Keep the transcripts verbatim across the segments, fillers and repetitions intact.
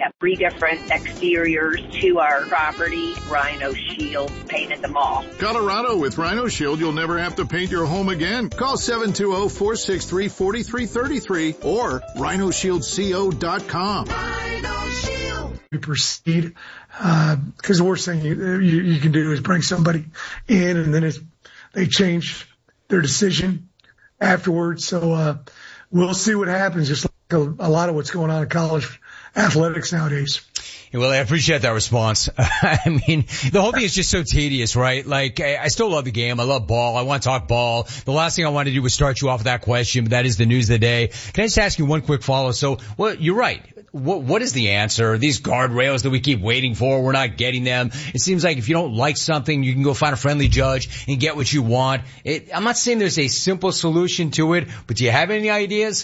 have three different exteriors to our property. Rhino Shield painted them all. Colorado, with Rhino Shield, you'll never have to paint your home again. Call seven two zero, four six three, four three three three or rhino shield co dot com. Rhino Shield. We proceed, uh, because the worst thing you, you, you can do is bring somebody in and then it's, they change their decision afterwards. So, uh, we'll see what happens, just like a, a lot of what's going on in college athletics nowadays. Well, I appreciate that response. I mean, the whole thing is just so tedious, right? Like, I, I still love the game. I love ball. I want to talk ball. The last thing I want to do was start you off with that question, but that is the news of the day. Can I just ask you one quick follow? So, well, you're right. What, what is the answer? These guardrails that we keep waiting for, we're not getting them. It seems like if you don't like something, you can go find a friendly judge and get what you want. It, I'm not saying there's a simple solution to it, but do you have any ideas?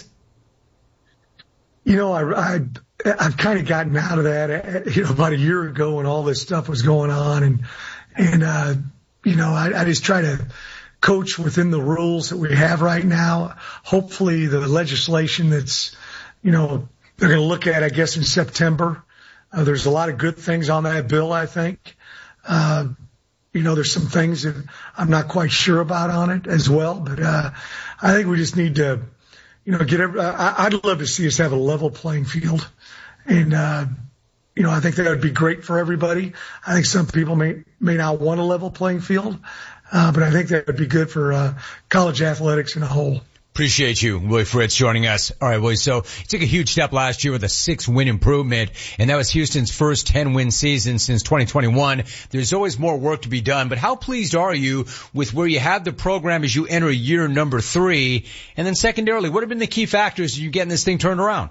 You know, I, I, I've kind of gotten out of that, you know, about a year ago when all this stuff was going on. And, and, uh, you know, I, I just try to coach within the rules that we have right now. Hopefully the legislation that's, you know, they're going to look at, I guess, in September. Uh, there's a lot of good things on that bill, I think. Uh, you know, there's some things that I'm not quite sure about on it as well. But, uh, I think we just need to, you know, get every, I, I'd love to see us have a level playing field. And, uh, you know, I think that would be great for everybody. I think some people may, may not want a level playing field. Uh, but I think that would be good for, uh, college athletics in a whole. Appreciate you, Willie Fritz, joining us. All right, Willie, so you took a huge step last year with a six-win improvement, and that was Houston's first ten-win season since twenty twenty-one. There's always more work to be done, but how pleased are you with where you have the program as you enter year number three? And then secondarily, what have been the key factors in you getting this thing turned around?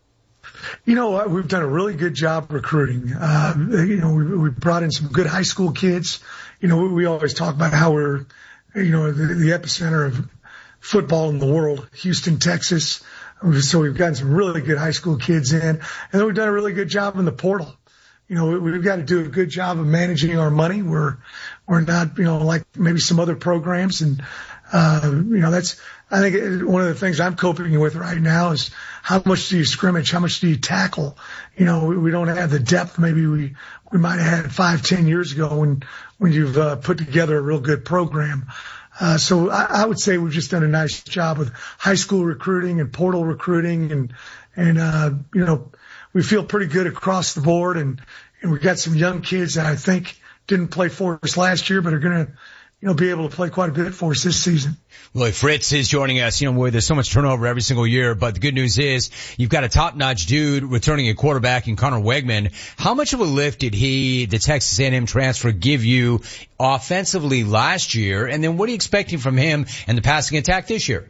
You know, we've done a really good job recruiting. Uh, you know, we, we brought in some good high school kids. You know, we, we always talk about how we're, you know, the, the epicenter of football in the world, Houston, Texas. So we've gotten some really good high school kids in, and then we've done a really good job in the portal. You know, we've got to do a good job of managing our money. We're, we're not, you know, like maybe some other programs. And, uh, you know, that's, I think one of the things I'm coping with right now is how much do you scrimmage? How much do you tackle? You know, we, we don't have the depth maybe we, we might have had five, ten years ago when, when you've, uh, put together a real good program. Uh, so I, I would say we've just done a nice job with high school recruiting and portal recruiting, and, and, uh, you know, we feel pretty good across the board, and, and we've got some young kids that I think didn't play for us last year, but are going to, you know, be able to play quite a bit for us this season. Willie Fritz is joining us. You know, boy, there's so much turnover every single year, but the good news is you've got a top-notch dude returning at quarterback in Connor Wegman. How much of a lift did he, the Texas A and M transfer, give you offensively last year? And then what are you expecting from him and the passing attack this year?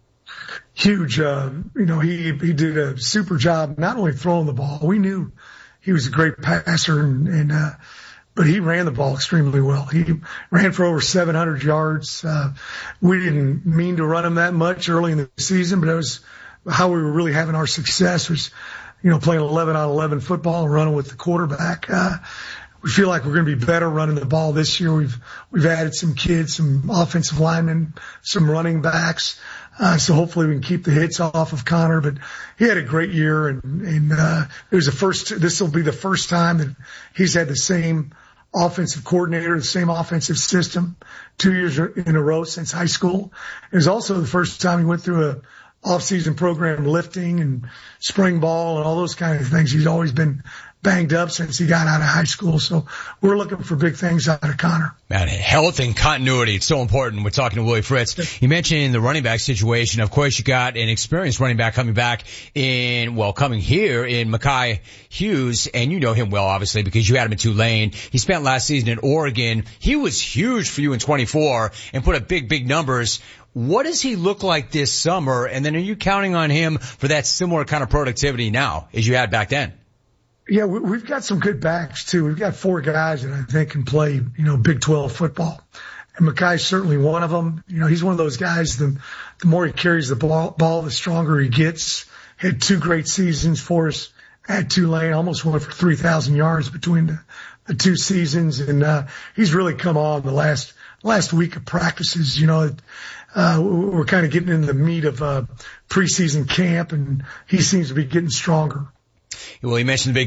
Huge. Uh, you know, he, he did a super job not only throwing the ball. We knew he was a great passer, and, and uh, but he ran the ball extremely well. He ran for over seven hundred yards. Uh, we didn't mean to run him that much early in the season, but it was how we were really having our success was, you know, playing eleven on eleven football and running with the quarterback. Uh, we feel like we're going to be better running the ball this year. We've, we've added some kids, some offensive linemen, some running backs. Uh, so hopefully we can keep the hits off of Connor, but he had a great year, and, and, uh, it was the first, this will be the first time that he's had the same offensive coordinator, the same offensive system two years in a row since high school. It was also the first time he went through a off-season program, lifting and spring ball and all those kind of things. He's always been banged up since he got out of high school. So we're looking for big things out of Connor. Man, health and continuity, it's so important. We're talking to Willie Fritz. You mentioned the running back situation. Of course, you got an experienced running back coming back in, well, coming here in Mekhi Hughes, and you know him well, obviously, because you had him in Tulane. He spent last season in Oregon. He was huge for you in twenty-four and put up big, big numbers. What does he look like this summer? And then are you counting on him for that similar kind of productivity now as you had back then? Yeah, we've got some good backs too. We've got four guys that I think can play, you know, Big twelve football. And Mekhi's certainly one of them. You know, he's one of those guys, the, the more he carries the ball, ball, the stronger he gets. Had two great seasons for us at Tulane, almost went for three thousand yards between the, the two seasons. And, uh, he's really come on the last, last week of practices. You know, uh, we're kind of getting into the meat of, uh, preseason camp, and he seems to be getting stronger. Well, you mentioned the big